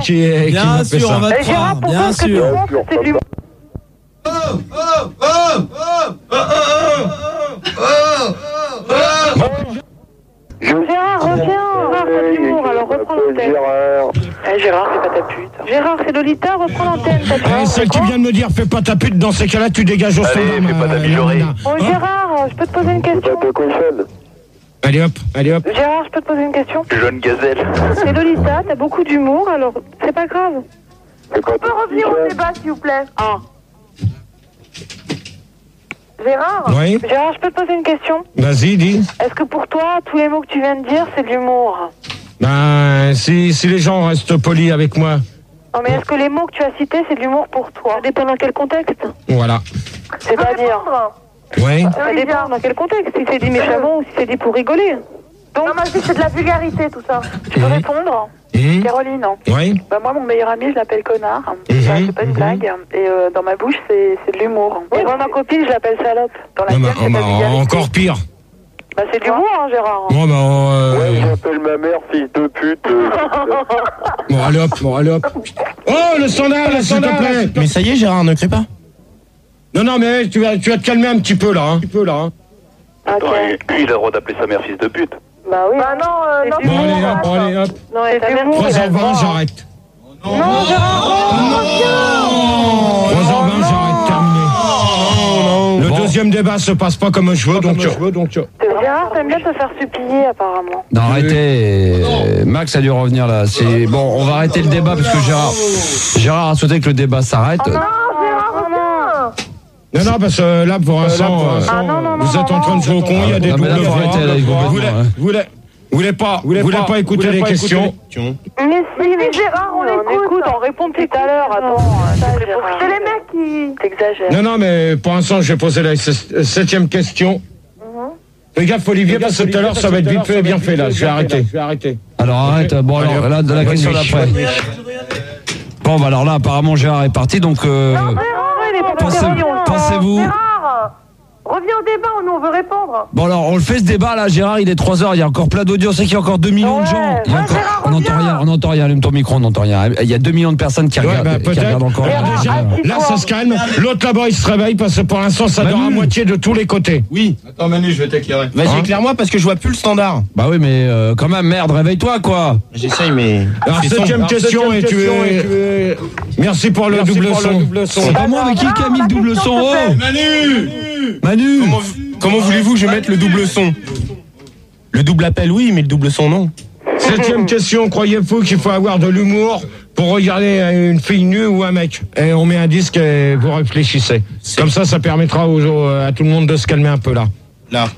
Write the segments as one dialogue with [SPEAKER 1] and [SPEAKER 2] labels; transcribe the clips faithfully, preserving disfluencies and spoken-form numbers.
[SPEAKER 1] qui est
[SPEAKER 2] bien
[SPEAKER 1] qui m'a fait
[SPEAKER 2] sûr,
[SPEAKER 1] ça.
[SPEAKER 2] on va te croire, bien sûr.
[SPEAKER 3] C'est de l'humour.
[SPEAKER 4] Oh, oh, oh, oh, oh, oh, oh, oh.
[SPEAKER 3] Gérard, reviens. Gérard, c'est de l'humour, alors reprends l'antenne. Eh, Gérard, c'est pas ta pute. Gérard, c'est Lolita, reprends l'antenne.
[SPEAKER 1] Eh, celle qui vient de me dire fais pas ta pute, dans ces cas-là tu dégages au standard.
[SPEAKER 5] Allez, fais pas d'améliorer.
[SPEAKER 3] Bon, Gérard, je peux te poser une question.
[SPEAKER 1] Allez hop, allez hop.
[SPEAKER 3] Gérard, je peux te poser une question.
[SPEAKER 5] Jeune gazelle.
[SPEAKER 3] C'est Lolita, t'as beaucoup d'humour, alors c'est pas grave. On peut revenir au débat, s'il vous plaît. Ah. Gérard
[SPEAKER 1] Oui.
[SPEAKER 3] Gérard, je peux te poser une question.
[SPEAKER 1] Vas-y, dis.
[SPEAKER 3] Est-ce que pour toi, tous les mots que tu viens de dire, c'est de l'humour?
[SPEAKER 1] Ben, si, si les gens restent polis avec moi.
[SPEAKER 3] Non, mais est-ce que les mots que tu as cités, c'est de l'humour pour toi? Ça dépend dans quel contexte.
[SPEAKER 1] Voilà.
[SPEAKER 3] C'est-à-dire
[SPEAKER 1] Oui.
[SPEAKER 3] Ça dépend dans quel contexte. Si c'est dit méchamment ou si c'est dit pour rigoler. Donc, non, moi je dis que c'est de la vulgarité, tout ça. Tu peux
[SPEAKER 1] Mmh.
[SPEAKER 3] répondre
[SPEAKER 1] Mmh.
[SPEAKER 3] Caroline.
[SPEAKER 1] Oui.
[SPEAKER 3] Bah, moi, mon meilleur ami, je l'appelle connard.
[SPEAKER 1] Mmh.
[SPEAKER 3] Ça, c'est pas une blague. Et euh, dans ma bouche, c'est, c'est de l'humour. Et moi, ma copine, je l'appelle salope. Dans la
[SPEAKER 1] Non, bah,
[SPEAKER 3] tienne, c'est de
[SPEAKER 1] bah,
[SPEAKER 3] la vulgarité.
[SPEAKER 1] encore pire.
[SPEAKER 3] Bah, c'est de l'humour, hein, Gérard.
[SPEAKER 1] Bon, bah, euh...
[SPEAKER 5] Ouais, j'appelle ma mère fille de pute. euh,
[SPEAKER 1] bon, allez hop, bon, allez hop. Oh, le standard, là, s'il te plaît.
[SPEAKER 2] Mais ça y est, Gérard, ne crie pas.
[SPEAKER 1] Non, non, mais tu vas, tu vas te calmer un petit peu, là. Hein. Un petit peu, là. Hein.
[SPEAKER 5] Attends, il il a le droit d'appeler sa mère fils de pute.
[SPEAKER 3] Bah oui. Bah non, euh, non,
[SPEAKER 1] Bon, allez hop, bon, allez hop.
[SPEAKER 3] Non, et ta mère,
[SPEAKER 1] trois heures vingt, j'arrête.
[SPEAKER 3] Non, Gérard,
[SPEAKER 1] trois heures vingt, j'arrête, terminé. Le deuxième débat se passe pas comme je veux, donc... donc
[SPEAKER 3] Gérard, t'aimes bien te faire supplier, apparemment.
[SPEAKER 6] Non, arrêtez. Euh, Max a dû revenir là. C'est bon, on va arrêter le débat parce que Gérard, Gérard a souhaité que le débat s'arrête.
[SPEAKER 3] Non, Gérard, reviens.
[SPEAKER 1] Non, non, parce que là, pour l'instant, euh,
[SPEAKER 3] Ah, non, non, non,
[SPEAKER 1] vous êtes
[SPEAKER 3] non,
[SPEAKER 1] en train de jouer au con, il y a des
[SPEAKER 6] Ah, mais
[SPEAKER 1] doubles
[SPEAKER 6] là, faut
[SPEAKER 1] voix.
[SPEAKER 6] arrêter, là, il faut
[SPEAKER 1] Vous voulez,
[SPEAKER 6] complètement, ouais.
[SPEAKER 1] vous voulez, vous voulez pas, vous voulez pas écouter les questions.
[SPEAKER 3] Mais si, mais Gérard, on, on écoute, on répond tout à l'heure. Attends, c'est les mecs qui... T'exagères.
[SPEAKER 1] Non, non, mais pour l'instant, je vais poser la s- septième question. Fais gaffe, Olivier, parce que tout à l'heure, ça va être vite fait et bien fait, là. Je vais arrêter. Je vais arrêter.
[SPEAKER 6] Alors arrête. Bon
[SPEAKER 1] Allez,
[SPEAKER 6] alors
[SPEAKER 1] hop.
[SPEAKER 6] là de la
[SPEAKER 1] Bonne
[SPEAKER 6] question
[SPEAKER 1] nuit.
[SPEAKER 6] d'après. Bon bah alors là apparemment Gérard est parti donc. Euh,
[SPEAKER 3] Non, Gérard, il est pas
[SPEAKER 6] pensez-
[SPEAKER 3] sérieux.
[SPEAKER 6] pensez-vous-
[SPEAKER 3] Gérard, reviens au débat, nous, on veut répondre.
[SPEAKER 6] Bon alors on le fait ce débat là Gérard, il est trois heures, il y a encore plein d'audience, c'est qu'il y a encore deux millions de
[SPEAKER 3] Ouais.
[SPEAKER 6] gens. Il y a
[SPEAKER 3] Ouais,
[SPEAKER 6] encore-
[SPEAKER 3] Gérard,
[SPEAKER 6] on n'entend
[SPEAKER 3] reviens.
[SPEAKER 6] rien, on n'entend rien, allume ton micro, on n'entend rien. Il y a deux millions de personnes qui
[SPEAKER 1] Ouais,
[SPEAKER 6] regardent,
[SPEAKER 1] bah,
[SPEAKER 6] qui
[SPEAKER 1] peut-être.
[SPEAKER 6] regardent encore.
[SPEAKER 3] Gérard,
[SPEAKER 1] Déjà,
[SPEAKER 3] assis-toi.
[SPEAKER 1] là, ça se calme. L'autre là-bas, il se réveille parce que pour l'instant, ça dort à
[SPEAKER 6] Manu.
[SPEAKER 1] moitié de tous les côtés.
[SPEAKER 2] Oui.
[SPEAKER 4] Attends Manu, je vais t'éclairer.
[SPEAKER 2] Vas-y,
[SPEAKER 1] Hein
[SPEAKER 2] éclaire-moi parce que je vois plus le standard.
[SPEAKER 6] Bah oui mais euh, quand même merde, réveille-toi quoi.
[SPEAKER 2] J'essaye, mais.
[SPEAKER 1] Alors,
[SPEAKER 2] C'est
[SPEAKER 1] septième
[SPEAKER 2] sombre.
[SPEAKER 1] question, et tu es... Merci pour le double son.
[SPEAKER 6] C'est pas moi, mais qui qui a mis le double son? Oh
[SPEAKER 4] Manu
[SPEAKER 6] Manu.
[SPEAKER 2] Comment, comment voulez-vous que je mette le double son? Le double appel, oui, mais le double son, non.
[SPEAKER 1] Septième question, croyez-vous qu'il faut avoir de l'humour pour regarder une fille nue ou un mec? Et on met un disque et vous réfléchissez. Comme ça, ça permettra aux, aux- à tout le monde de se calmer un peu là.
[SPEAKER 2] Là.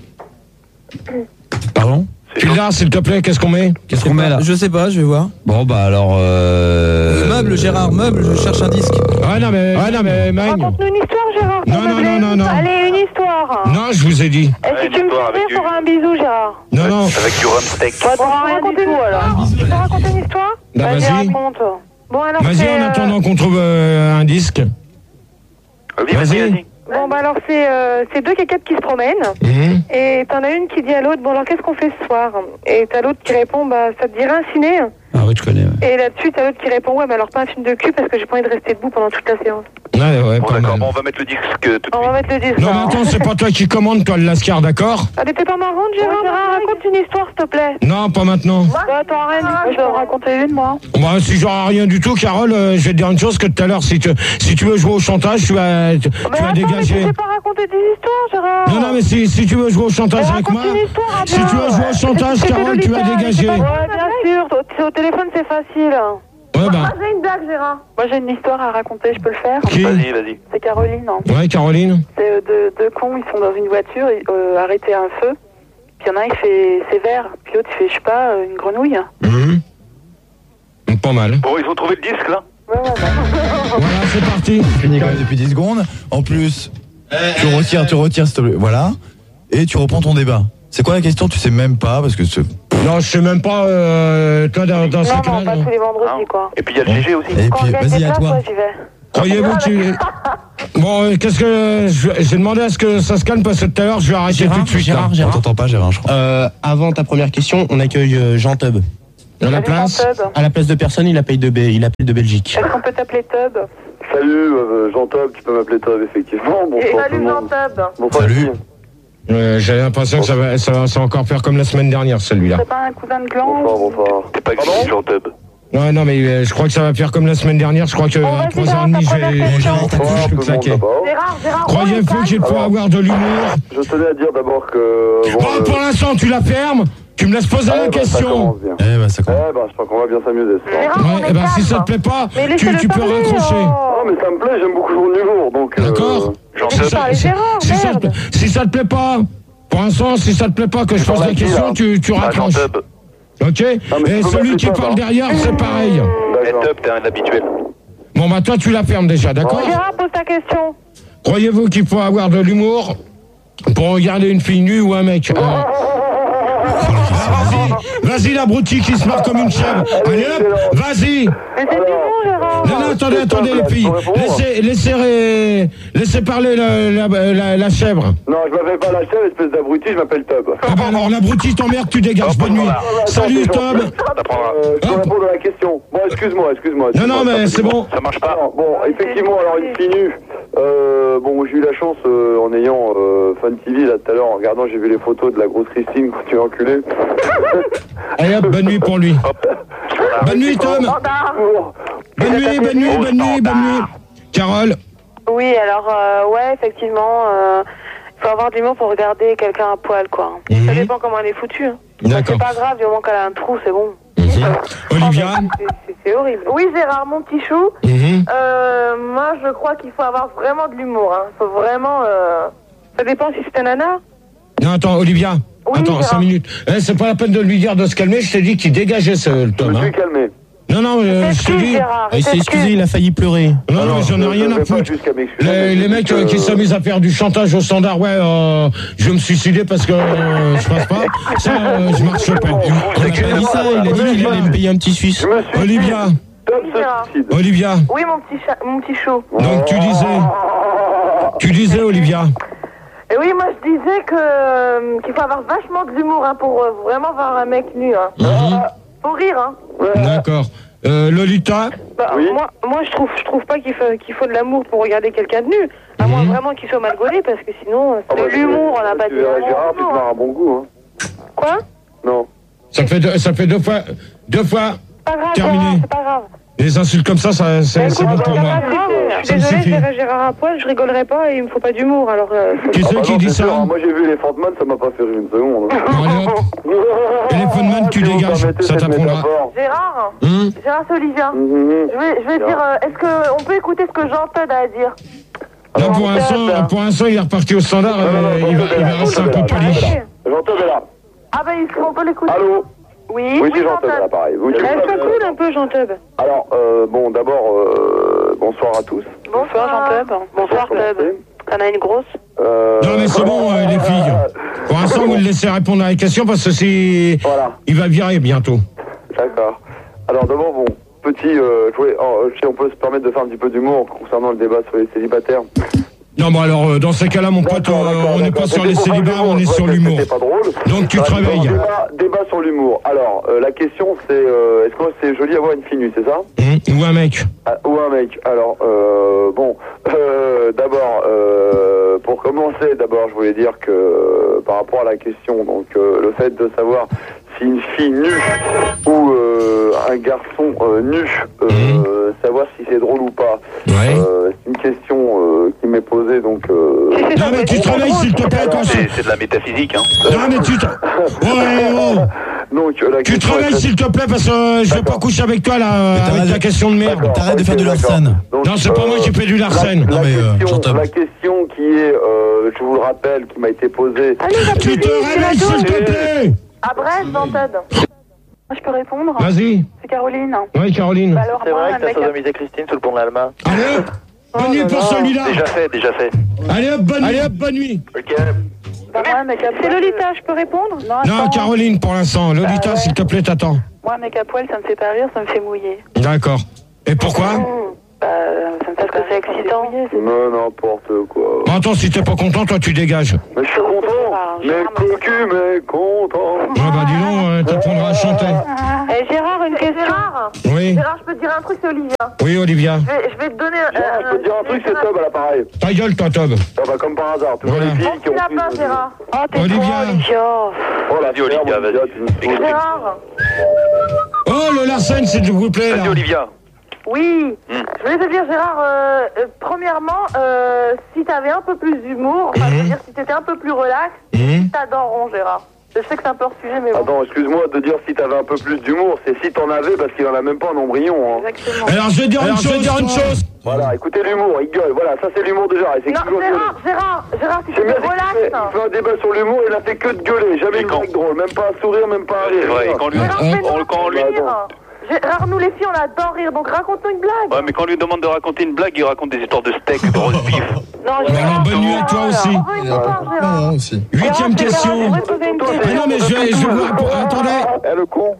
[SPEAKER 6] Pardon?
[SPEAKER 1] Puis là, s'il te plaît, qu'est-ce qu'on met?
[SPEAKER 6] Qu'est-ce qu'on met là?
[SPEAKER 2] Je sais pas, je vais voir.
[SPEAKER 6] Bon bah alors euh...
[SPEAKER 2] Meuble, Gérard, meuble, je cherche un disque.
[SPEAKER 1] Ah non mais, ah non mais, Magne.
[SPEAKER 3] Raconte-nous une histoire, Gérard.
[SPEAKER 1] Non,
[SPEAKER 3] pour
[SPEAKER 1] non,
[SPEAKER 3] meubler.
[SPEAKER 1] non, non, non.
[SPEAKER 3] Allez, une histoire.
[SPEAKER 1] Non, je vous ai dit.
[SPEAKER 3] Et
[SPEAKER 5] Ouais,
[SPEAKER 3] si
[SPEAKER 5] une
[SPEAKER 3] tu me
[SPEAKER 5] histoire
[SPEAKER 3] fais
[SPEAKER 5] avec
[SPEAKER 3] rire,
[SPEAKER 5] du-
[SPEAKER 3] t'auras un bisou, Gérard.
[SPEAKER 1] Non, non.
[SPEAKER 5] Avec du rum steak.
[SPEAKER 3] Bah, tu peux raconter une histoire. Tu peux raconter une histoire?
[SPEAKER 1] Bah, vas-y.
[SPEAKER 3] raconte. Bon, alors,
[SPEAKER 1] Vas-y,
[SPEAKER 3] c'est,
[SPEAKER 1] en
[SPEAKER 3] euh,
[SPEAKER 1] attendant qu'on trouve euh, un disque.
[SPEAKER 5] Oui, vas-y,
[SPEAKER 1] Vas-y.
[SPEAKER 5] vas-y.
[SPEAKER 3] Bon, bah alors, c'est euh, c'est deux caquettes qui se promènent.
[SPEAKER 1] Mmh.
[SPEAKER 3] Et t'en as une qui dit à l'autre, bon, alors, qu'est-ce qu'on fait ce soir? Et t'as l'autre qui répond, bah, ça te dirait un ciné?
[SPEAKER 6] Ah oui, je connais. Ouais.
[SPEAKER 3] Et là-dessus, t'as l'autre qui répond, ouais, mais alors pas un film de cul parce que j'ai pas envie de rester debout pendant toute la séance.
[SPEAKER 1] Ouais, ouais,
[SPEAKER 5] Bon
[SPEAKER 1] pas
[SPEAKER 5] d'accord,
[SPEAKER 1] mal.
[SPEAKER 5] bon, on va mettre le disque tout de
[SPEAKER 3] On va
[SPEAKER 5] suite.
[SPEAKER 3] mettre le disque.
[SPEAKER 1] Non, mais
[SPEAKER 3] là.
[SPEAKER 1] attends, c'est pas toi qui commande, toi, le Lascar, d'accord?
[SPEAKER 3] Elle était pas marrante, Gérard? Gérard, raconte une histoire, s'il te plaît.
[SPEAKER 1] Non, pas maintenant.
[SPEAKER 3] Bah, attends, rien du tout. Je vais en raconter une, moi.
[SPEAKER 1] Bah, si j'aurai rien du tout, Carole, euh, je vais te dire une chose que tout à l'heure, si tu, si tu veux jouer au chantage, tu vas, tu, tu
[SPEAKER 3] Mais
[SPEAKER 1] vas
[SPEAKER 3] attends, mais tu
[SPEAKER 1] dégager.
[SPEAKER 3] sais pas raconter des histoires, Gérard.
[SPEAKER 1] Non, non, mais si, si tu veux jouer au chantage
[SPEAKER 3] Mais
[SPEAKER 1] avec
[SPEAKER 3] raconte
[SPEAKER 1] moi,
[SPEAKER 3] une histoire,
[SPEAKER 1] si tu
[SPEAKER 3] attends.
[SPEAKER 1] veux jouer au chantage,
[SPEAKER 3] C'était
[SPEAKER 1] Carole, tu vas
[SPEAKER 3] Lolita,
[SPEAKER 1] dégager.
[SPEAKER 3] Ouais, bien sûr. Au, au téléphone, c'est facile.
[SPEAKER 1] Ouais, bah.
[SPEAKER 3] j'ai une blague, Gérard. Moi, j'ai une histoire à raconter, je peux le faire?
[SPEAKER 1] Qui?
[SPEAKER 5] Vas-y, vas-y.
[SPEAKER 3] C'est Caroline. Hein.
[SPEAKER 1] Ouais, Caroline.
[SPEAKER 3] C'est euh, deux, deux cons, ils sont dans une voiture, ils, euh, arrêtés à un feu. Puis il y en a un, il fait c'est vert. Puis l'autre, il fait, je sais pas, euh, une grenouille.
[SPEAKER 1] Mmh. Pas mal.
[SPEAKER 5] Bon, ils ont trouvé le disque là.
[SPEAKER 3] Ouais, ouais, ouais.
[SPEAKER 1] Voilà, c'est parti.
[SPEAKER 7] Fini quand même depuis dix secondes. En plus, tu retires, tu retires, s'il te plaît. Voilà. Et tu reprends ton débat. C'est quoi la question? Tu sais même pas parce que c'est...
[SPEAKER 1] Non, je sais même pas, euh, toi, dans, dans ce
[SPEAKER 3] Non, non,
[SPEAKER 1] cas-là.
[SPEAKER 3] pas
[SPEAKER 1] non.
[SPEAKER 3] tous les vendredis, quoi.
[SPEAKER 5] Et puis il y a le G G aussi.
[SPEAKER 7] Et
[SPEAKER 3] Quand
[SPEAKER 7] puis,
[SPEAKER 3] on gagne
[SPEAKER 7] vas-y,
[SPEAKER 3] des
[SPEAKER 7] à
[SPEAKER 3] places,
[SPEAKER 7] toi.
[SPEAKER 3] ouais, j'y vais.
[SPEAKER 1] Croyez-vous que tu... Bon, euh, qu'est-ce que... je- J'ai demandé à ce que ça se calme parce que tout à l'heure, je vais arrêter
[SPEAKER 2] Gérard,
[SPEAKER 1] tout de suite.
[SPEAKER 2] Gérard,
[SPEAKER 1] là.
[SPEAKER 7] On
[SPEAKER 2] Gérard.
[SPEAKER 7] t'entend pas, Gérard, je crois.
[SPEAKER 2] Euh, avant ta première question, on accueille euh, Jean Tub.
[SPEAKER 1] À la
[SPEAKER 3] Salut,
[SPEAKER 1] place
[SPEAKER 3] Jean-Tub.
[SPEAKER 2] À la place de personne, il appelle de, B... il appelle de Belgique.
[SPEAKER 3] Est-ce qu'on peut t'appeler Tub?
[SPEAKER 5] Salut, euh, Jean-Tub, tu peux m'appeler Tub, effectivement. Bonsoir
[SPEAKER 3] Et
[SPEAKER 5] tout le
[SPEAKER 3] salut
[SPEAKER 5] monde.
[SPEAKER 3] Jean-Tub.
[SPEAKER 5] Bonsoir.
[SPEAKER 7] Salut.
[SPEAKER 1] Euh, J'ai l'impression que ça va, ça, va, ça va encore faire comme la semaine dernière, celui-là.
[SPEAKER 3] C'est pas un cousin de gland?
[SPEAKER 5] Bonsoir, bonsoir. T'es pas Xavier, Jean-Tub.
[SPEAKER 1] Ouais, non, mais euh, je crois que ça va faire comme la semaine dernière. Je crois que
[SPEAKER 3] Bon,
[SPEAKER 1] à
[SPEAKER 3] vas-y,
[SPEAKER 1] trois
[SPEAKER 3] Gérard,
[SPEAKER 1] heures trente,
[SPEAKER 3] ta première
[SPEAKER 1] j'ai
[SPEAKER 3] question.
[SPEAKER 1] j'ai
[SPEAKER 5] Bonsoir
[SPEAKER 1] je
[SPEAKER 5] tout
[SPEAKER 1] suis
[SPEAKER 5] le monde
[SPEAKER 1] claqué.
[SPEAKER 5] d'abord.
[SPEAKER 3] Gérard, Gérard,
[SPEAKER 1] Croyez-vous
[SPEAKER 3] Gérard,
[SPEAKER 1] qu'il faut avoir de l'humour?
[SPEAKER 5] Je tenais à dire d'abord que... Bon,
[SPEAKER 1] Bon,
[SPEAKER 5] euh,
[SPEAKER 1] pour l'instant, tu la fermes. Tu me laisses poser
[SPEAKER 5] eh
[SPEAKER 1] la
[SPEAKER 5] ben, ça
[SPEAKER 1] question.
[SPEAKER 5] commence bien.
[SPEAKER 7] Eh bah ça compte.
[SPEAKER 5] Eh ben, je crois qu'on va bien s'amuser ce soir.
[SPEAKER 3] Gérard, on
[SPEAKER 1] Ouais,
[SPEAKER 3] est
[SPEAKER 1] eh ben, si
[SPEAKER 3] calme.
[SPEAKER 1] ça te plaît pas,
[SPEAKER 3] Mais
[SPEAKER 1] tu,
[SPEAKER 3] laissez-le
[SPEAKER 1] tu peux
[SPEAKER 3] parler,
[SPEAKER 1] raccrocher.
[SPEAKER 3] oh.
[SPEAKER 5] Non, mais ça me plaît, j'aime beaucoup son humour, donc... euh,
[SPEAKER 1] D'accord.
[SPEAKER 3] Laissez
[SPEAKER 1] Si ça-
[SPEAKER 3] parler
[SPEAKER 1] si-
[SPEAKER 3] Gérard,
[SPEAKER 1] si ça te-
[SPEAKER 3] merde.
[SPEAKER 1] Si ça te plaît pas, pour l'instant, si ça te plaît pas que je pose la question, tu, tu
[SPEAKER 5] Ah,
[SPEAKER 1] raccroches.
[SPEAKER 5] Jean-Tub.
[SPEAKER 1] Ok.
[SPEAKER 5] Non, mais
[SPEAKER 1] Et
[SPEAKER 5] tu peux
[SPEAKER 1] celui
[SPEAKER 5] m'appeler
[SPEAKER 1] qui
[SPEAKER 5] Tub,
[SPEAKER 1] parle
[SPEAKER 5] hein.
[SPEAKER 1] derrière, c'est pareil.
[SPEAKER 5] D'accord. Tub, t'es un habituel.
[SPEAKER 1] Bon, bah toi, tu la fermes déjà, d'accord?
[SPEAKER 3] Gérard, pose ta question.
[SPEAKER 1] Croyez-vous qu'il faut avoir de l'humour pour regarder une fille nue ou un mec? Euh, Vas-y, vas-y l'abruti qui se marre comme une chèvre. Allez hop, vas-y.
[SPEAKER 3] Mais c'est du bon, Gérard.
[SPEAKER 1] Non, non, attendez, attendez les filles. Laissez, laissez, ré- laissez parler la, la, la, la chèvre.
[SPEAKER 5] Non, je m'appelle pas la chèvre, espèce d'abruti, je m'appelle Tub.
[SPEAKER 1] Ah ben alors, l'abruti t'emmerde, tu dégages. Bonne nuit. Salut Tom.
[SPEAKER 5] Euh, je peux
[SPEAKER 1] Hop.
[SPEAKER 5] répondre à la question. Bon, excuse-moi, excuse-moi.
[SPEAKER 1] Non, non,
[SPEAKER 5] excuse-moi,
[SPEAKER 1] mais
[SPEAKER 5] ça
[SPEAKER 1] c'est
[SPEAKER 5] fait-
[SPEAKER 1] bon.
[SPEAKER 5] Ça marche pas. Alors, bon, effectivement, alors une fille nue. Euh, bon, j'ai eu la chance euh, en ayant euh, Fun T V là tout à l'heure, en regardant, j'ai vu les photos de la grosse Christine quand tu es enculé.
[SPEAKER 1] Allez hop, bonne nuit pour lui. Bonne nuit Tom.
[SPEAKER 3] Standard.
[SPEAKER 1] Bonne nuit, bonne nuit, bonne nuit, bonne nuit. Carole.
[SPEAKER 3] Oui, alors, euh, ouais, effectivement, euh, il faut avoir du l'humour pour regarder quelqu'un à poil, quoi.
[SPEAKER 1] Mhm.
[SPEAKER 3] Ça dépend comment elle est foutue. Hein.
[SPEAKER 1] D'accord.
[SPEAKER 3] C'est pas grave, du moment qu'elle a un trou, c'est bon.
[SPEAKER 1] Olivia.
[SPEAKER 3] Oh, mais c'est- c'est- C'est horrible. Oui, Gérard, mon petit chou.
[SPEAKER 1] Mhm.
[SPEAKER 3] Euh, moi, je crois qu'il faut avoir vraiment de l'humour. Hein. Faut vraiment. Euh... Ça dépend si c'est un nana.
[SPEAKER 1] Non, attends, Olivia.
[SPEAKER 3] Oui,
[SPEAKER 1] Attends,
[SPEAKER 3] Gérard.
[SPEAKER 1] cinq minutes. Eh, c'est pas la peine de lui dire de se calmer, je t'ai dit qu'il dégageait ce
[SPEAKER 5] Je
[SPEAKER 1] Tom.
[SPEAKER 5] me
[SPEAKER 1] Hein.
[SPEAKER 5] suis calmé.
[SPEAKER 1] Non, non, euh, je te
[SPEAKER 3] Excuse,
[SPEAKER 1] dis.
[SPEAKER 3] Gérard.
[SPEAKER 2] Il s'est excusé, il a failli pleurer.
[SPEAKER 1] Non, non, mais j'en ai
[SPEAKER 5] je-
[SPEAKER 1] rien
[SPEAKER 5] je
[SPEAKER 1] à
[SPEAKER 5] vais pas
[SPEAKER 1] foutre.
[SPEAKER 5] jusqu'à m'excuser,
[SPEAKER 1] Les,
[SPEAKER 5] mais
[SPEAKER 1] les
[SPEAKER 5] c'est
[SPEAKER 1] mecs
[SPEAKER 5] que-
[SPEAKER 1] euh, qui s'amusent à faire du chantage au standard, ouais, euh, je vais me suicider parce que euh, je passe pas. Ça, euh, je marche pas.
[SPEAKER 2] Il a pas dit ça, il a dit qu'il allait me payer un petit Suisse.
[SPEAKER 5] Je me suis
[SPEAKER 1] Olivia,
[SPEAKER 5] Top
[SPEAKER 3] Oui,
[SPEAKER 5] se
[SPEAKER 3] Gérard.
[SPEAKER 5] suicide.
[SPEAKER 1] Olivia,
[SPEAKER 3] Oui, mon petit, chat, mon petit chou.
[SPEAKER 1] donc tu disais, tu disais, Olivia.
[SPEAKER 3] Et oui, moi, je disais que euh, qu'il faut avoir vachement de l'humour hein, pour euh, vraiment voir un mec nu. Hein.
[SPEAKER 1] Mhm.
[SPEAKER 3] Faut rire, hein.
[SPEAKER 1] D'accord. Euh, Lolita,
[SPEAKER 3] Bah,
[SPEAKER 5] Oui.
[SPEAKER 3] moi, moi, je trouve, je trouve pas qu'il faut, qu'il faut de l'amour pour regarder quelqu'un de nu. À moins
[SPEAKER 1] Mhm.
[SPEAKER 3] vraiment qu'il soit mal gaulé, parce que sinon, euh,
[SPEAKER 5] Ah
[SPEAKER 3] c'est
[SPEAKER 5] bah,
[SPEAKER 3] de l'humour, on n'a pas
[SPEAKER 5] tu
[SPEAKER 3] dit.
[SPEAKER 5] verras
[SPEAKER 3] non,
[SPEAKER 5] Gérard, tu
[SPEAKER 3] non,
[SPEAKER 5] te
[SPEAKER 3] non.
[SPEAKER 5] marres un bon goût, hein.
[SPEAKER 3] Quoi?
[SPEAKER 5] Non.
[SPEAKER 1] ça fait deux, ça fait deux fois, deux fois.
[SPEAKER 3] Pas grave,
[SPEAKER 1] Terminé.
[SPEAKER 3] Gérard, c'est pas grave.
[SPEAKER 1] Les insultes comme ça, ça c'est
[SPEAKER 3] Bah,
[SPEAKER 1] c'est
[SPEAKER 3] écoute,
[SPEAKER 1] bon
[SPEAKER 3] c'est
[SPEAKER 1] pour
[SPEAKER 3] pas
[SPEAKER 1] moi.
[SPEAKER 3] grave, je
[SPEAKER 1] Ça me
[SPEAKER 3] suis désolée,
[SPEAKER 1] suffit.
[SPEAKER 3] je verrai Gérard à poil, je rigolerai pas et il me faut pas d'humour, alors. Euh, faut-
[SPEAKER 1] Qui
[SPEAKER 5] Ah
[SPEAKER 1] c'est
[SPEAKER 5] bah
[SPEAKER 1] qui
[SPEAKER 5] non,
[SPEAKER 1] dit
[SPEAKER 5] c'est
[SPEAKER 1] ça?
[SPEAKER 5] sûr, hein. Moi j'ai vu les Fantman, ça m'a pas fait rire une seconde. hein.
[SPEAKER 1] Bon, allez, hop. Téléphone man, tu
[SPEAKER 5] Si vous
[SPEAKER 1] dégages,
[SPEAKER 5] permettez
[SPEAKER 1] ça
[SPEAKER 5] cette
[SPEAKER 1] t'apprendra.
[SPEAKER 5] métaphore.
[SPEAKER 3] Gérard,
[SPEAKER 1] Hum
[SPEAKER 3] Gérard, c'est Olivia.
[SPEAKER 5] Mhm, mhm.
[SPEAKER 3] Je vais, je vais dire, euh, est-ce qu'on peut écouter ce que Jean-Todd a à dire?
[SPEAKER 1] Non, pour
[SPEAKER 3] Jean-Todd.
[SPEAKER 1] l'instant, pour l'instant, il est reparti au standard,
[SPEAKER 5] Non, non, non,
[SPEAKER 1] euh, il, va,
[SPEAKER 5] Jean-Todd
[SPEAKER 1] il
[SPEAKER 5] est
[SPEAKER 1] va
[SPEAKER 5] là,
[SPEAKER 1] rester un peu
[SPEAKER 5] Jean-Todd est là.
[SPEAKER 1] poli.
[SPEAKER 3] Arrêtez.
[SPEAKER 5] Jean-Todd est là.
[SPEAKER 3] Ah bah, il- on peut l'écouter.
[SPEAKER 5] Allô?
[SPEAKER 3] Oui,
[SPEAKER 5] Oui,
[SPEAKER 3] oui,
[SPEAKER 5] c'est Jean-Todd est là, pareil. Oui, c'est
[SPEAKER 3] Reste
[SPEAKER 5] Jean-Todd.
[SPEAKER 3] cool un peu, Jean-Todd.
[SPEAKER 5] Alors, euh, bon, d'abord, euh, bonsoir à tous.
[SPEAKER 3] Bonsoir, Jean-Todd. Bonsoir, Todd. T'en as une grosse?
[SPEAKER 5] Euh,
[SPEAKER 1] Non, mais c'est bon, euh, les filles. Pour l'instant, vous le laissez répondre à la question parce que c'est.
[SPEAKER 5] Voilà,
[SPEAKER 1] Il va virer bientôt.
[SPEAKER 5] d'accord. Alors, d'abord, bon, petit, euh, je voulais- oh, si on peut se permettre de faire un petit peu d'humour concernant le débat sur les célibataires.
[SPEAKER 1] Non, bon, alors, euh, dans ces cas-là, mon pote,
[SPEAKER 5] D'accord,
[SPEAKER 1] euh,
[SPEAKER 5] d'accord,
[SPEAKER 1] on n'est
[SPEAKER 5] d'accord.
[SPEAKER 1] pas sur
[SPEAKER 5] C'était
[SPEAKER 1] les
[SPEAKER 5] pour faire
[SPEAKER 1] célibats,
[SPEAKER 5] de l'humour,
[SPEAKER 1] on est
[SPEAKER 5] je
[SPEAKER 1] sur
[SPEAKER 5] vois que
[SPEAKER 1] l'humour.
[SPEAKER 5] C'était pas drôle.
[SPEAKER 1] Donc, tu te
[SPEAKER 5] D'accord,
[SPEAKER 1] réveilles.
[SPEAKER 5] Débat, débat sur l'humour. Alors, euh, la question, c'est euh, est-ce que c'est joli avoir une fille nue, c'est ça?
[SPEAKER 1] Hum, Ou un mec.
[SPEAKER 5] Ah, ou un mec. Alors, euh, bon, euh, d'abord, euh, pour commencer, d'abord, je voulais dire que euh, par rapport à la question, donc euh, le fait de savoir si une fille nue ou euh, un garçon euh, nu, euh, savoir si c'est drôle ou pas,
[SPEAKER 1] Ouais.
[SPEAKER 5] euh, c'est une question euh, qui m'est posée, donc. Euh,
[SPEAKER 1] Non, mais tu te réveilles, s'il te plaît, quand c'est.
[SPEAKER 5] c'est de la métaphysique, hein.
[SPEAKER 1] Non, mais tu te. Ouais, oh.
[SPEAKER 5] Donc, la
[SPEAKER 1] Tu te
[SPEAKER 5] question
[SPEAKER 1] réveilles,
[SPEAKER 5] est-
[SPEAKER 1] s'il te plaît, parce que euh, je vais pas coucher avec toi, là,
[SPEAKER 7] Mais
[SPEAKER 1] avec
[SPEAKER 7] t'arrêtes-
[SPEAKER 1] ta question de merde.
[SPEAKER 5] D'accord,
[SPEAKER 7] T'arrêtes de
[SPEAKER 5] ok,
[SPEAKER 7] faire du
[SPEAKER 5] d'accord.
[SPEAKER 7] Larsen.
[SPEAKER 5] Donc,
[SPEAKER 1] Non, c'est pas moi qui fais du Larsen.
[SPEAKER 5] La,
[SPEAKER 7] Non,
[SPEAKER 5] la
[SPEAKER 7] mais, euh,
[SPEAKER 5] question,
[SPEAKER 7] j'entends.
[SPEAKER 5] la question qui est, euh, je vous le rappelle, qui m'a été posée.
[SPEAKER 3] Allez, va plus
[SPEAKER 1] Tu
[SPEAKER 3] vite,
[SPEAKER 1] te
[SPEAKER 3] c'est la
[SPEAKER 1] réveilles, s'il te
[SPEAKER 3] douche.
[SPEAKER 1] plaît.
[SPEAKER 3] À Brest, Jean-Todd. Je peux répondre?
[SPEAKER 1] Vas-y.
[SPEAKER 3] C'est Caroline.
[SPEAKER 1] Oui, Caroline.
[SPEAKER 3] Bah alors, moi, un mec à-
[SPEAKER 5] sodomisé Christine sous le pont de l'Alma?
[SPEAKER 1] Allez, hop. Bonne nuit pour celui-là.
[SPEAKER 5] fait, déjà fait.
[SPEAKER 1] Allez, hop, bonne nuit. Bonne nuit.
[SPEAKER 5] Ok.
[SPEAKER 3] Bah, moi, un mec à poil. C'est Lolita, je peux répondre? Non,
[SPEAKER 1] Non,
[SPEAKER 3] attends.
[SPEAKER 1] Caroline, pour l'instant. Lolita,
[SPEAKER 3] Bah, ouais.
[SPEAKER 1] s'il te plaît, t'attends.
[SPEAKER 3] Moi, un mec à poil, ça me fait pas rire, ça me fait mouiller.
[SPEAKER 1] D'accord. Et pourquoi?
[SPEAKER 3] Mmh. Bah, ça me fait que c'est excitant.
[SPEAKER 5] Non, n'importe quoi.
[SPEAKER 1] Bon, attends, si t'es pas content, toi, tu dégages.
[SPEAKER 5] Mais je suis content. Mais cocu, mais content.
[SPEAKER 1] Ah bah, dis donc, euh, t'apprendras à chanter.
[SPEAKER 3] Eh, Gérard, une question. Gérard,
[SPEAKER 1] Oui.
[SPEAKER 3] Gérard, je peux te dire un truc, c'est Olivia.
[SPEAKER 1] Oui, Olivia.
[SPEAKER 3] Je vais, je vais te donner...
[SPEAKER 5] Gérard, je peux te dire un truc, c'est Tob à l'appareil.
[SPEAKER 1] Ta gueule, toi, Tob.
[SPEAKER 5] Ça va comme par hasard. Toujours
[SPEAKER 1] Voilà.
[SPEAKER 5] les filles
[SPEAKER 3] Bon,
[SPEAKER 5] qui ont
[SPEAKER 3] tu l'as
[SPEAKER 5] pris...
[SPEAKER 3] pas, Gérard. Oh, t'es
[SPEAKER 1] Olivia.
[SPEAKER 3] trop, Olivia.
[SPEAKER 5] Oh, la
[SPEAKER 4] Vas-y, Olivia, vas-y.
[SPEAKER 5] vas-y.
[SPEAKER 3] Gérard.
[SPEAKER 1] Oh, le Larsen, s'il vous plaît, là.
[SPEAKER 4] Vas-y, Olivia.
[SPEAKER 3] Oui, je voulais te dire, Gérard, euh, euh, premièrement, euh, si t'avais un peu plus d'humour, enfin, je veux dire, si t'étais un peu plus relax,
[SPEAKER 1] Mhm.
[SPEAKER 3] t'adoreront, Gérard. Je sais que c'est un peu hors sujet, mais bon.
[SPEAKER 5] Attends, excuse-moi de dire si t'avais un peu plus d'humour, c'est si t'en avais parce qu'il en a même pas un embryon. Hein.
[SPEAKER 3] Exactement.
[SPEAKER 1] Alors, je vais dire une
[SPEAKER 6] Alors, je vais
[SPEAKER 1] chose.
[SPEAKER 6] dire une
[SPEAKER 1] toi.
[SPEAKER 6] chose.
[SPEAKER 5] Voilà, écoutez l'humour, il gueule. Voilà, ça c'est l'humour de Gérard. C'est
[SPEAKER 3] Non,
[SPEAKER 5] toujours
[SPEAKER 3] Gérard, Gérard, Gérard, si
[SPEAKER 5] C'est bien,
[SPEAKER 3] t'étais
[SPEAKER 5] c'est qu'il fait,
[SPEAKER 3] relax.
[SPEAKER 5] il fait un débat sur l'humour, il a fait que de gueuler, jamais
[SPEAKER 4] Et
[SPEAKER 5] une
[SPEAKER 4] quand-
[SPEAKER 5] blague drôle, même pas un sourire, même pas un
[SPEAKER 4] C'est
[SPEAKER 5] rire.
[SPEAKER 4] vrai, et quand lui,
[SPEAKER 3] Gérard,
[SPEAKER 1] Hein
[SPEAKER 3] fais-nous
[SPEAKER 4] on- quand lui,
[SPEAKER 3] rire. Gérard, nous les filles, on adore rire, donc raconte-nous une blague.
[SPEAKER 4] ouais, mais quand on lui demande de raconter une blague, il raconte des histoires de steak, de roast beef.
[SPEAKER 3] Non,
[SPEAKER 1] Alors, bonne nuit à toi aussi.
[SPEAKER 3] On veut une histoire, Gérard.
[SPEAKER 7] Non, aussi.
[SPEAKER 1] Huitième
[SPEAKER 3] Gérard,
[SPEAKER 1] question.
[SPEAKER 3] Gérard, je voudrais te poser une
[SPEAKER 1] Ah non, mais je vais, je vois, pour- attendez.
[SPEAKER 5] Eh le con.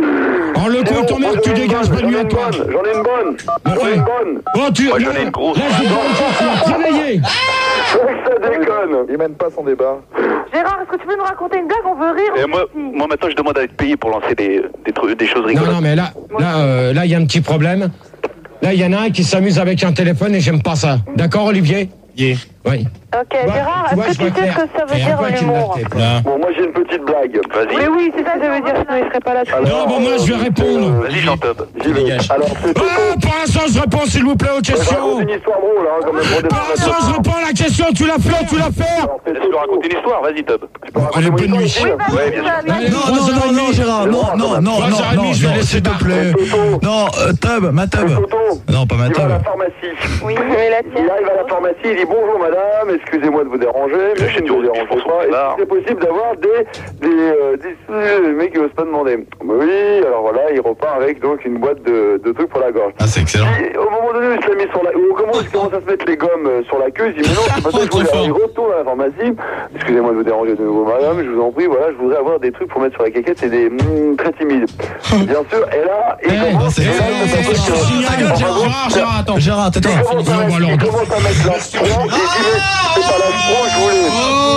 [SPEAKER 1] En le con, ton merde, tu dégages, bonne nuit à toi.
[SPEAKER 5] J'en ai une bonne, j'en ai
[SPEAKER 1] Ouais.
[SPEAKER 5] une bonne.
[SPEAKER 1] Bon, tu.
[SPEAKER 4] Moi,
[SPEAKER 1] là,
[SPEAKER 4] j'en ai une grosse.
[SPEAKER 1] Là, je vais faire une chose, tu vas travailler.
[SPEAKER 5] C'est vrai que ça déconne. Il mène pas son débat.
[SPEAKER 3] Gérard, est-ce que tu peux nous raconter une blague? On veut rire.
[SPEAKER 4] Et
[SPEAKER 3] on
[SPEAKER 4] moi,
[SPEAKER 3] fait ici.
[SPEAKER 4] moi, maintenant, je demande à être payé pour lancer des, des, trucs, des choses
[SPEAKER 1] Non,
[SPEAKER 4] rigolotes.
[SPEAKER 1] non, mais là, là, euh, là, il y a un petit problème. Là, il y en a un qui s'amuse avec un téléphone et j'aime pas ça. D'accord, Olivier?
[SPEAKER 6] Yeah.
[SPEAKER 1] Oui.
[SPEAKER 3] Ok,
[SPEAKER 1] Tu vois,
[SPEAKER 3] Gérard,
[SPEAKER 1] tu vois,
[SPEAKER 3] est-ce
[SPEAKER 1] je
[SPEAKER 3] que tu
[SPEAKER 1] vois
[SPEAKER 3] sais ce
[SPEAKER 1] clair.
[SPEAKER 3] que ça veut
[SPEAKER 1] Et
[SPEAKER 3] dire
[SPEAKER 1] un voix qui me
[SPEAKER 3] l'humour?
[SPEAKER 1] l'a fait.
[SPEAKER 6] Là.
[SPEAKER 5] Bon, moi j'ai une petite blague.
[SPEAKER 4] Vas-y.
[SPEAKER 3] Oui, oui, c'est ça que ça veut dire, sinon il serait pas là tout de suite.
[SPEAKER 1] Non, bon, moi, je vais répondre.
[SPEAKER 4] Vas-y, Jean-Tob.
[SPEAKER 5] J'y vais.
[SPEAKER 6] Dégage.
[SPEAKER 5] Alors, c'est tout.
[SPEAKER 1] Ah, pour l'instant, je réponds, s'il vous plaît, aux
[SPEAKER 5] Je raconte
[SPEAKER 1] questions.
[SPEAKER 5] une histoire drôle, hein, quand même, pour des
[SPEAKER 1] Pour l'instant, je réponds à la question, tu l'as fait, tu l'as fait.
[SPEAKER 5] Alors, c'est
[SPEAKER 4] Laisse-le raconter une histoire, vas-y, Tob.
[SPEAKER 1] Bon, allez, bonne nuit.
[SPEAKER 3] Oui, vas-y,
[SPEAKER 4] Ouais, bien sûr.
[SPEAKER 3] vas-y.
[SPEAKER 1] Allez,
[SPEAKER 7] Non,
[SPEAKER 1] trois
[SPEAKER 7] non,
[SPEAKER 1] heures et
[SPEAKER 7] non, non,
[SPEAKER 1] demie.
[SPEAKER 7] Gérard, non, non, non,
[SPEAKER 1] Trois
[SPEAKER 7] non,
[SPEAKER 1] heures et demie,
[SPEAKER 7] non,
[SPEAKER 1] je vais
[SPEAKER 7] non,
[SPEAKER 1] laisser
[SPEAKER 7] s'il te
[SPEAKER 1] Marc.
[SPEAKER 7] plaît.
[SPEAKER 5] Toto.
[SPEAKER 7] Non, euh, Tub, ma Tub.
[SPEAKER 5] Toto.
[SPEAKER 7] Non, pas ma
[SPEAKER 5] Il va à la
[SPEAKER 7] Tub.
[SPEAKER 5] pharmacie.
[SPEAKER 3] Oui, mais la
[SPEAKER 5] Il
[SPEAKER 3] tienne.
[SPEAKER 5] arrive à la pharmacie, il dit bonjour madame, excusez-moi de vous déranger, mais je ne vous dérange pas. Est-ce que c'est possible d'avoir des, des, euh, des, euh, le mec qui n'ose pas demander. Bah oui, alors voilà, il repart avec donc une boîte de, de trucs pour la gorge.
[SPEAKER 7] Ah, c'est excellent.
[SPEAKER 5] Et au moment donné où il se l'a mis sur la, au moment où il commence à se mettre les gommes euh, sur la queue, il dit mais non, c'est pas ça que je voulais. Alors, il retourne à la pharmacie, excusez-moi de vous déranger de nouveau madame, je vous en prie, voilà, je voudrais avoir des trucs pour mettre sur la quéquette, c'est des mm, très timides. Bien sûr, et là, il
[SPEAKER 1] Eh,
[SPEAKER 5] commence,
[SPEAKER 7] c'est
[SPEAKER 1] eh,
[SPEAKER 7] excellent,
[SPEAKER 1] eh,
[SPEAKER 7] c'est
[SPEAKER 1] eh,
[SPEAKER 7] excellent.
[SPEAKER 1] je signale-
[SPEAKER 7] Ta gueule, Gérard.
[SPEAKER 6] Gérard, Gérard, attends.
[SPEAKER 7] Gérard, tais-toi.
[SPEAKER 5] il commence à
[SPEAKER 1] Non,
[SPEAKER 5] mettre-
[SPEAKER 1] alors,
[SPEAKER 5] il commence à mettre la stro, et il dit mais c'est pas la stro que je voulais.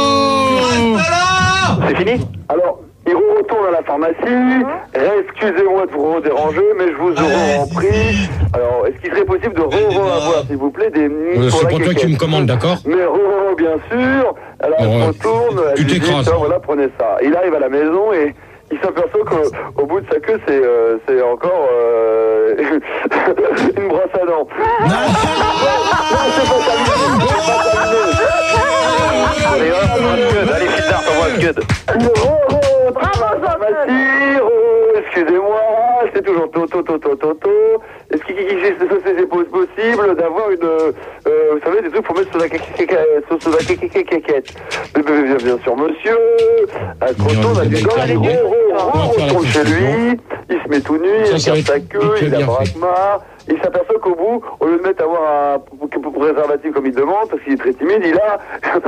[SPEAKER 4] C'est fini?
[SPEAKER 5] Alors, il retourne à la pharmacie. Excusez-moi de vous déranger, mais je vous aurais en prie. Alors, est-ce qu'il serait possible de re-avoir, s'il vous plaît, des
[SPEAKER 1] Euh,
[SPEAKER 5] pour
[SPEAKER 1] C'est
[SPEAKER 5] la
[SPEAKER 1] pas toi qui
[SPEAKER 5] quéquette
[SPEAKER 1] me commande, d'accord?
[SPEAKER 5] Mais re bien sûr. Alors, elle
[SPEAKER 1] Ouais.
[SPEAKER 5] se retourne. Elle
[SPEAKER 1] Tu
[SPEAKER 5] lui dit,
[SPEAKER 1] t'écrases.
[SPEAKER 5] tiens, voilà, prenez ça. Il arrive à la maison et il s'aperçoit qu'au au bout de sa queue, c'est euh, c'est encore euh, une brosse à dents. Non, c'est pas terminé. C'est pas terminé.
[SPEAKER 4] Allez, hop, on va le scud. Allez, Fizdar, t'envoies le scud.
[SPEAKER 5] Bravo, Jean-Pierre. Excusez-moi, c'est toujours Toto, Toto, Toto. Est-ce qu'il c'est possible d'avoir une, euh, vous savez, des trucs pour mettre sur la quéquette? Bien, bien sûr, monsieur. Elle se retourne, elle dit non, il retourne chez lui, il se met tout nu, il regarde sa queue, il a braque-marre. Il s'aperçoit qu'au bout, au lieu de mettre avoir un préservatif comme il demande, parce qu'il est très timide, il a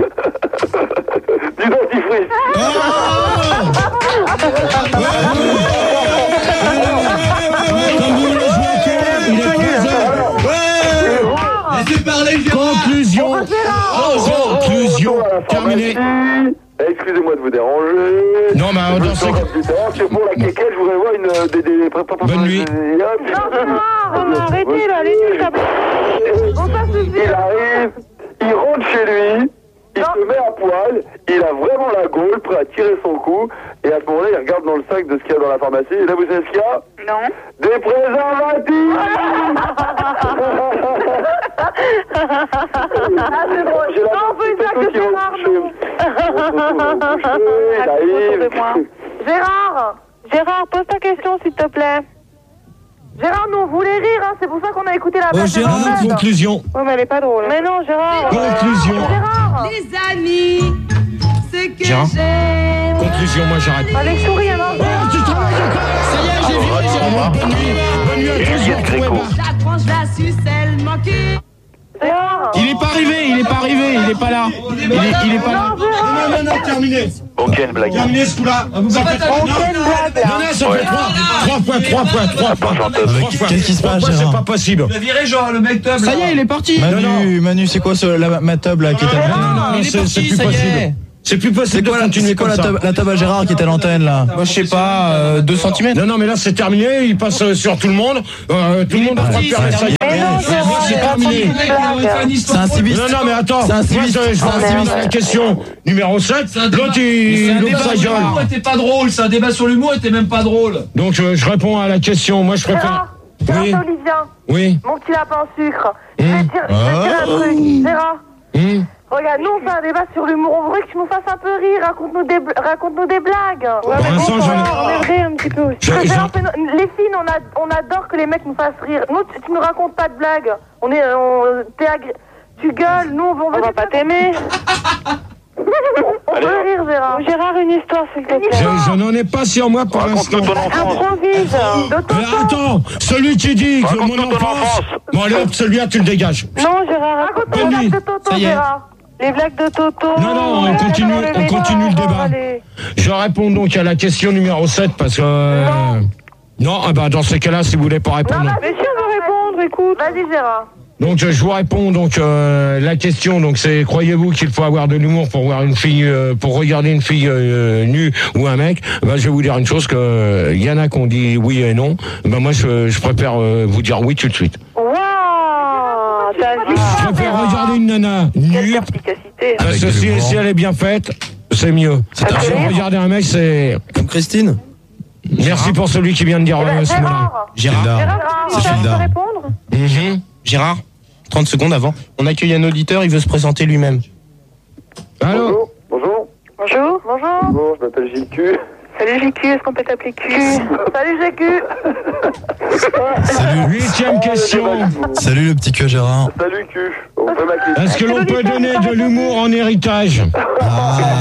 [SPEAKER 5] du dentifrice.
[SPEAKER 1] Comme vous le jouez, il est trois heures.
[SPEAKER 6] Laissez parler, Gérard.
[SPEAKER 1] Conclusion. Conclusion. Terminé.
[SPEAKER 5] Excusez-moi de vous déranger.
[SPEAKER 1] Non, mais
[SPEAKER 5] Je
[SPEAKER 1] dans
[SPEAKER 5] vous
[SPEAKER 1] ce
[SPEAKER 5] sens
[SPEAKER 1] cas-
[SPEAKER 5] comme tout à l'heure, c'est pour la quéquette, je voudrais voir une euh, des, des,
[SPEAKER 1] Bonne nuit.
[SPEAKER 3] Non, arrêtez là, les nuls, ça... Bon, ça suffit.
[SPEAKER 5] Il arrive, il rentre chez lui, il se met à poil, il a vraiment la gaule, prêt à tirer son coup, et à ce moment-là, il regarde dans le sac de ce qu'il y a dans la pharmacie, et là, vous savez ce qu'il y a?
[SPEAKER 3] Non.
[SPEAKER 5] Des préservatifs.
[SPEAKER 3] Ah, c'est drôle.
[SPEAKER 5] J'ai la
[SPEAKER 3] Non, on peut dire que c'est rare, non.
[SPEAKER 5] Il arrive.
[SPEAKER 3] Gérard, Gérard, pose ta question, s'il te plaît. Gérard, nous, on voulait rire, hein, c'est pour ça qu'on a écouté la blague. de
[SPEAKER 1] Gérard,
[SPEAKER 3] Mohamed.
[SPEAKER 1] conclusion.
[SPEAKER 3] Ouais, mais elle est pas drôle. Mais non, Gérard.
[SPEAKER 1] Conclusion.
[SPEAKER 3] Gérard.
[SPEAKER 8] Les amis, ce que
[SPEAKER 1] Gérard.
[SPEAKER 8] j'aime.
[SPEAKER 1] Conclusion, moi j'arrête.
[SPEAKER 3] Allez, souris, hein, non.
[SPEAKER 1] Oh, tu travailles encore. Ça y est, j'ai viré. Bonne nuit. Bonne nuit à tous. Je vous retrouverai pas.
[SPEAKER 8] La tranche, la sucelle manquée.
[SPEAKER 3] Gérard.
[SPEAKER 1] Il
[SPEAKER 2] est pas arrivé, il est pas arrivé, il est pas là. Il est, il est pas là.
[SPEAKER 1] Non, non, non, terminé.
[SPEAKER 4] Aucune blague.
[SPEAKER 1] Terminé ce coup-là. Ça fait trois. Non, non, ça fait trois. Trois fois, trois fois, trois fois. Trois fois.
[SPEAKER 7] Qu'est-ce qui se passe,
[SPEAKER 1] Trois fois,
[SPEAKER 7] Gérard
[SPEAKER 1] c'est pas possible.
[SPEAKER 9] Le viré, genre, le mec top.
[SPEAKER 2] Ça y est, il est parti.
[SPEAKER 7] Manu, Manu, c'est quoi ce, la, ma tub là qui est à
[SPEAKER 1] Non, non,
[SPEAKER 2] il est
[SPEAKER 1] c'est
[SPEAKER 2] parti,
[SPEAKER 1] c'est plus
[SPEAKER 2] ça y est.
[SPEAKER 1] possible. C'est plus
[SPEAKER 7] C'est
[SPEAKER 1] possible
[SPEAKER 7] quoi,
[SPEAKER 1] de
[SPEAKER 7] la,
[SPEAKER 1] continuer
[SPEAKER 7] c'est quoi
[SPEAKER 1] comme
[SPEAKER 7] la,
[SPEAKER 1] ça.
[SPEAKER 7] tub, la tub à Gérard qui est à l'antenne là?
[SPEAKER 2] Moi, je sais pas, euh, deux centimètres.
[SPEAKER 1] Non, non, mais là c'est terminé, il passe euh, sur tout le monde. Euh, tout le monde a
[SPEAKER 2] parti,
[SPEAKER 1] préparé
[SPEAKER 2] c'est
[SPEAKER 1] ça. C'est terminé.
[SPEAKER 7] C'est un civisme.
[SPEAKER 1] Non, non, mais attends,
[SPEAKER 7] C'est un
[SPEAKER 1] moi
[SPEAKER 7] civisme.
[SPEAKER 1] je, je vais répondre à la question numéro sept. L'autre il l'autre sa gueule.
[SPEAKER 9] T'es pas drôle, c'est un débat sur l'humour et t'es même pas drôle.
[SPEAKER 1] Donc euh, je réponds à la question, moi je préfère.
[SPEAKER 3] Gérard, Gérard,
[SPEAKER 1] Oui.
[SPEAKER 3] c'est Olivia.
[SPEAKER 1] Oui.
[SPEAKER 3] Mon petit lapin en sucre. Je vais te dire, je vais te dire un truc. Gérard,
[SPEAKER 1] Hum.
[SPEAKER 3] regarde, nous on fait un débat sur l'humour. On voudrait que tu nous fasses un peu rire. Raconte-nous des, bl- raconte-nous des blagues. Ouais,
[SPEAKER 1] Pour l'instant, j'en ai-
[SPEAKER 3] on aimerait un petit peu aussi.
[SPEAKER 1] Je-
[SPEAKER 3] Gérard,
[SPEAKER 1] j'en-
[SPEAKER 3] fais-nous- les filles, on, a, on adore que les mecs nous fassent rire. Nous, tu, tu nous racontes pas de blagues. On est, on, t'es agré- tu gueules, nous on veut. On va pas t'aimer. On veut rire, Gérard. Gérard, une histoire, s'il te plaît.
[SPEAKER 1] Je, je n'en ai pas sur moi pour l'instant.
[SPEAKER 4] Raconte-nous ton enfance.
[SPEAKER 3] Improvise. De ton
[SPEAKER 1] Mais
[SPEAKER 3] temps.
[SPEAKER 1] attends, celui qui dit que
[SPEAKER 4] Raconte-nous
[SPEAKER 1] mon
[SPEAKER 4] ton
[SPEAKER 1] enfance.
[SPEAKER 4] enfance.
[SPEAKER 1] Bon, allez hop, celui-là, tu le dégages.
[SPEAKER 3] Non, Gérard, raconte-nous les
[SPEAKER 1] Vas-y.
[SPEAKER 3] blagues de Toto,
[SPEAKER 2] Ça y est.
[SPEAKER 3] Gérard. Les blagues de Toto.
[SPEAKER 1] Non, non, on continue- on continue le débat.
[SPEAKER 3] Allez.
[SPEAKER 1] Je réponds donc à la question numéro sept parce que. euh, non, ah bah, dans ces cas-là, si vous voulez pas
[SPEAKER 3] Non,
[SPEAKER 1] répondre.
[SPEAKER 3] mais si on veut répondre, écoute. Vas-y, Gérard.
[SPEAKER 1] Donc euh, je vous réponds donc euh, la question donc c'est croyez-vous qu'il faut avoir de l'humour pour voir une fille euh, pour regarder une fille euh, nue ou un mec? Bah, je vais vous dire une chose que euh, y en a qui ont dit oui et non. Bah moi je, je préfère euh, vous dire oui tout de suite.
[SPEAKER 3] Waouh. T'as vu
[SPEAKER 1] Je préfère regarder une nana nue
[SPEAKER 3] perspicacité.
[SPEAKER 1] parce que si, si elle est bien faite, c'est mieux.
[SPEAKER 3] un
[SPEAKER 1] Si
[SPEAKER 3] rire.
[SPEAKER 1] regarder un mec c'est
[SPEAKER 7] Comme Christine.
[SPEAKER 1] merci pour celui qui vient de dire
[SPEAKER 3] Eh ben,
[SPEAKER 1] euh, ce mot-là.
[SPEAKER 3] Gérard.
[SPEAKER 2] Gérard,
[SPEAKER 3] Gérard,
[SPEAKER 7] C'est
[SPEAKER 3] tu
[SPEAKER 7] Gildard.
[SPEAKER 3] peux répondre?
[SPEAKER 1] Mhm.
[SPEAKER 2] Gérard, trente secondes avant. On accueille un auditeur, il veut se présenter lui-même.
[SPEAKER 1] Allô.
[SPEAKER 5] Bonjour.
[SPEAKER 3] Bonjour. Bonjour.
[SPEAKER 5] Bonjour, je m'appelle J Q.
[SPEAKER 3] Salut J Q, est-ce qu'on peut t'appeler Q? Salut J Q.
[SPEAKER 7] Salut.
[SPEAKER 1] Huitième question.
[SPEAKER 7] Salut le petit que Gérard.
[SPEAKER 5] Salut Q. On peut m'accueillir.
[SPEAKER 1] Est-ce que l'on peut donner de l'humour en héritage?
[SPEAKER 7] Ah.